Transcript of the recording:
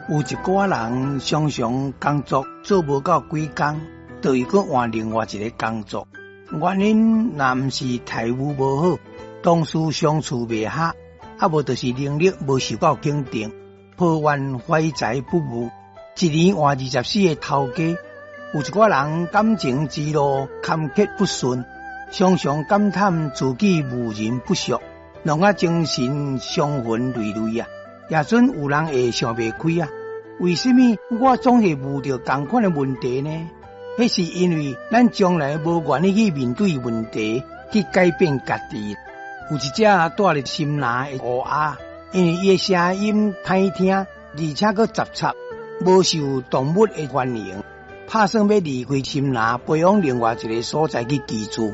有一个人常常工作做无到几工，就会去换另外一个工作。原因若毋是态度无好，同事相处袂合，无就是能力无受到肯定，抱怨怀才不遇。一年换24个头家，有一个人感情之路坎坷不顺，常常感叹自己无人不淑，弄啊精神伤魂累累啊。也准有人会想袂开啊，为什么我总是遇到同款的问题呢？那是因为咱从来无愿意去面对问题，去改变家己。有一只带入心内的乌鸦，因为伊的声音歹听，而且佫杂杂，无受动物的欢迎，打算要离开心内，飞往另外一个所在去居住。